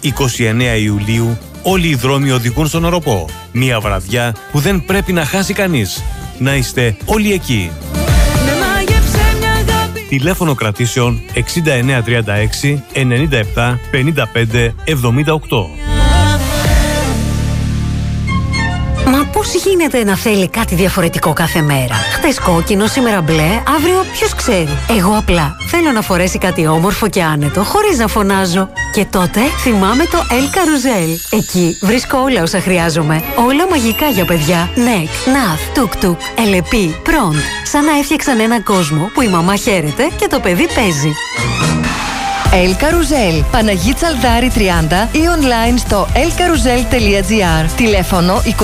29 Ιουλίου όλοι οι δρόμοι οδηγούν στον Οροπό. Μια βραδιά που δεν πρέπει να χάσει κανείς. Να είστε όλοι εκεί. Τηλέφωνο κρατήσεων 6936 97 55 78. Μα πώς γίνεται να θέλει κάτι διαφορετικό κάθε μέρα? Χτες κόκκινο, σήμερα μπλε, αύριο ποιος ξέρει. Εγώ απλά θέλω να φορέσει κάτι όμορφο και άνετο, χωρίς να φωνάζω. Και τότε θυμάμαι το El Carousel. Εκεί βρίσκω όλα όσα χρειάζομαι. Όλα μαγικά για παιδιά. Νεκ, Ναθ, Τουκ-Τουκ, Ελεπί, Προντ. Σαν να έφτιαξαν έναν κόσμο που η μαμά χαίρεται και το παιδί παίζει. El Carousel, Παναγί Τσαλδάρη 30 ή online στο elcarousel.gr. Τηλέφωνο 2682 30 39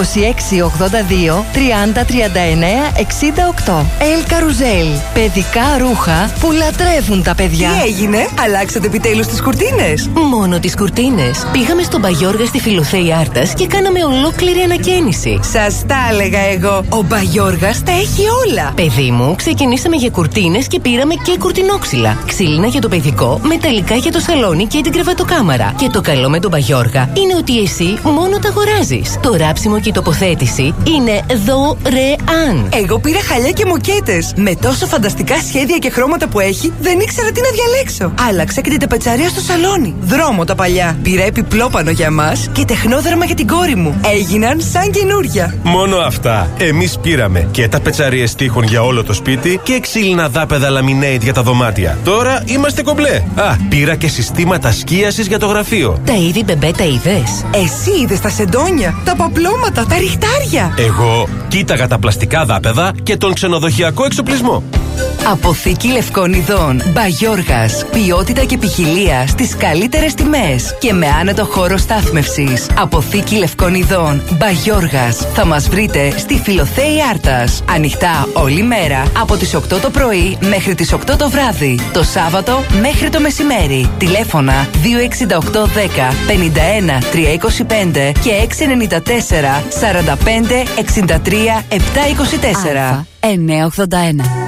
68. El Carousel, παιδικά ρούχα που λατρεύουν τα παιδιά. Τι έγινε, αλλάξατε επιτέλους τις κουρτίνες? Μόνο τις κουρτίνες. Πήγαμε στον Μπαγιόργα στη Φιλοθέη Άρτας και κάναμε ολόκληρη ανακαίνιση. Σας τα έλεγα εγώ. Ο Μπαγιόργας τα έχει όλα. Παιδί μου, ξεκινήσαμε για κουρτίνες και πήραμε και κουρτινόξυλα. Ξύλινα για το παιδικό, μεταλλικά για το σαλόνι και την κρεβατοκάμαρα. Και το καλό με τον Μπαγιόργα είναι ότι εσύ μόνο τα αγοράζεις. Το ράψιμο και η τοποθέτηση είναι δωρεάν. Εγώ πήρα χαλιά και μοκέτες. Με τόσο φανταστικά σχέδια και χρώματα που έχει, δεν ήξερα τι να διαλέξω. Άλλαξα και την ταπετσαρία στο σαλόνι. Δρόμο τα παλιά. Πήρα επιπλόπανο για μας και τεχνόδερμα για την κόρη μου. Έγιναν σαν καινούρια. Μόνο αυτά. Εμείς πήραμε και ταπετσαρίες τείχων για όλο το σπίτι και ξύλινα δάπεδα laminate για τα δωμάτια. Τώρα είμαστε κομπλέ. Πήρα και συστήματα σκίασης για το γραφείο. Τα είδη μπεμπέ τα είδες? Εσύ είδες τα σεντόνια, τα παπλώματα, τα ριχτάρια? Εγώ κοίταγα τα πλαστικά δάπεδα και τον ξενοδοχειακό εξοπλισμό. Αποθήκη λευκών ειδών. Μπαγιόργας. Ποιότητα και ποικιλία στις καλύτερες τιμές και με άνετο χώρο στάθμευσης. Αποθήκη λευκών ειδών. Μπαγιόργας. Θα μας βρείτε στη Φιλοθέη Άρτας. Ανοιχτά όλη μέρα από τις 8 το πρωί μέχρι τις 8 το βράδυ. Το Σάββατο μέχρι το μεσημέρι. Τηλέφωνα 26810 51 325 και 694 45 63 724. 981.